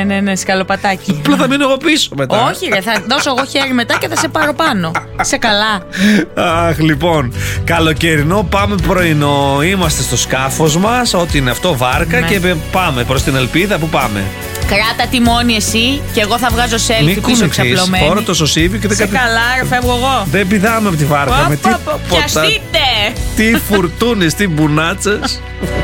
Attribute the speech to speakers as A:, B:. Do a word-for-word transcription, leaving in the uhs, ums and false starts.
A: ναι, ναι, ναι, σκαλοπατάκι.
B: Απλά θα μείνω εγώ πίσω μετά.
A: Όχι, ρε, θα δώσω εγώ χέρι μετά και θα σε πάρω πάνω. Σε καλά.
B: Αχ, λοιπόν. Καλοκαιρινό, πάμε πρωινό. Είμαστε στο σκάφος μας, ό,τι είναι αυτό, βάρκα, ναι. Και πάμε προς την ελπίδα. Πού πάμε?
A: Κράτα τιμόνι εσύ και εγώ θα βγάζω selfie
B: Μη
A: πίσω ξαπλωμένη.
B: Φόρο το σωσίβι και δεν
A: σε
B: κατα...
A: καλά, ρε, φεύγω εγώ.
B: Δεν πηδάμε από τη βάρκα.
A: Πα,
B: με
A: πα,
B: τι
A: πα, πιαστείτε!
B: Τι φουρτούνες, τι μπουνάτσες.